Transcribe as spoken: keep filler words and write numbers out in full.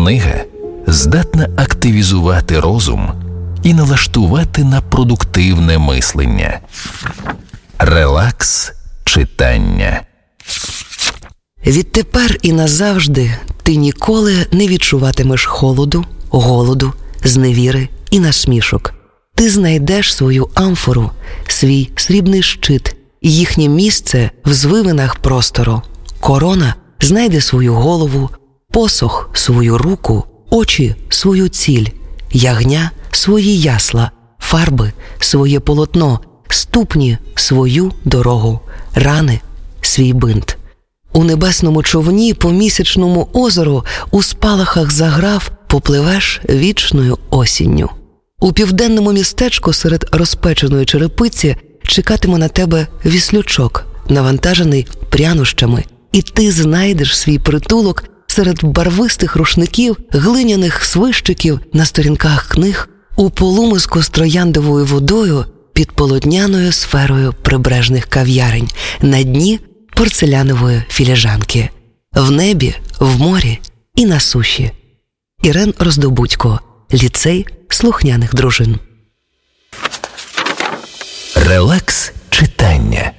Книга здатна активізувати розум і налаштувати на продуктивне мислення. Релакс читання. Відтепер і назавжди ти ніколи не відчуватимеш холоду, голоду, зневіри і насмішок. Ти знайдеш свою амфору, свій срібний щит, і їхнє місце в звивинах простору. Корона знайде свою голову, посох – свою руку, очі – свою ціль, ягня – свої ясла, фарби – своє полотно, ступні – свою дорогу, рани – свій бинт. У небесному човні по місячному озеру у спалахах заграв попливеш вічною осінню. У південному містечку серед розпеченої черепиці чекатиме на тебе віслючок, навантажений прянощами, і ти знайдеш свій притулок серед барвистих рушників, глиняних свищиків на сторінках книг, у полумиску з трояндовою водою під полотняною сферою прибережних кав'ярень, на дні порцелянової філіжанки, в небі, в морі і на суші. Ірен Роздобудько, ліцей слухняних дружин. Релакс читання.